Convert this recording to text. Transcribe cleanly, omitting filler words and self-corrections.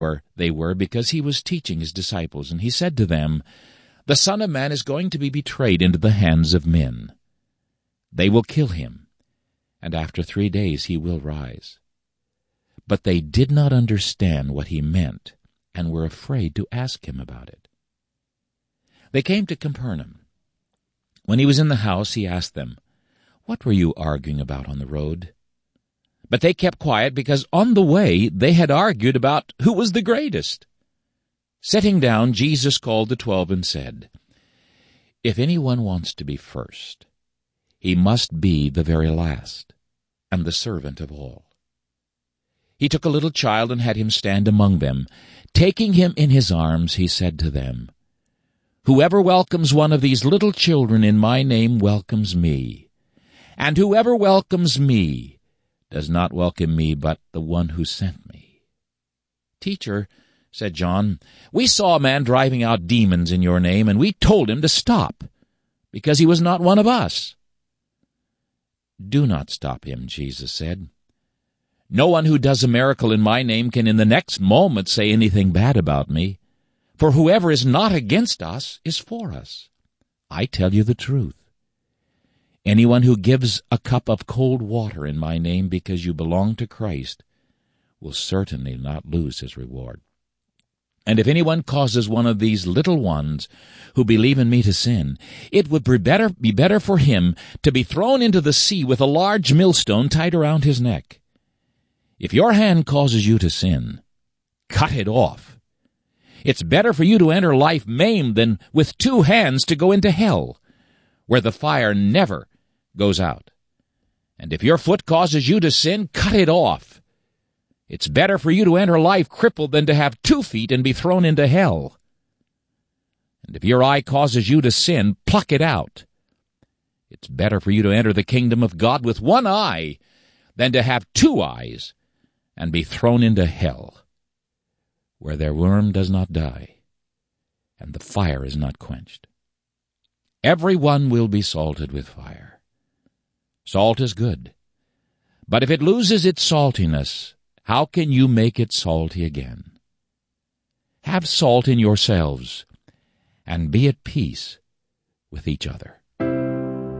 where they were because he was teaching his disciples, and he said to them, "The Son of Man is going to be betrayed into the hands of men. They will kill him, and after 3 days he will rise." But they did not understand what he meant, and were afraid to ask him about it. They came to Capernaum. When he was in the house, he asked them, "What were you arguing about on the road?" But they kept quiet because on the way they had argued about who was the greatest. Sitting down, Jesus called the 12 and said, "If anyone wants to be first, he must be the very last and the servant of all." He took a little child and had him stand among them. Taking him in his arms, he said to them, "Whoever welcomes one of these little children in my name welcomes me. And whoever welcomes me does not welcome me, but the one who sent me." "Teacher," said John, "we saw a man driving out demons in your name, and we told him to stop, because he was not one of us." "Do not stop him," Jesus said. "No one who does a miracle in my name can in the next moment say anything bad about me. For whoever is not against us is for us. I tell you the truth. Anyone who gives a cup of cold water in my name because you belong to Christ will certainly not lose his reward. And if anyone causes one of these little ones who believe in me to sin, it would be better for him to be thrown into the sea with a large millstone tied around his neck. If your hand causes you to sin, cut it off. It's better for you to enter life maimed than with 2 hands to go into hell, where the fire never goes out. And if your foot causes you to sin, cut it off. It's better for you to enter life crippled than to have 2 feet and be thrown into hell. And if your eye causes you to sin, pluck it out. It's better for you to enter the kingdom of God with 1 eye than to have 2 eyes and be thrown into hell, where their worm does not die and the fire is not quenched. Everyone will be salted with fire. Salt is good, but if it loses its saltiness, how can you make it salty again? Have salt in yourselves, and be at peace with each other."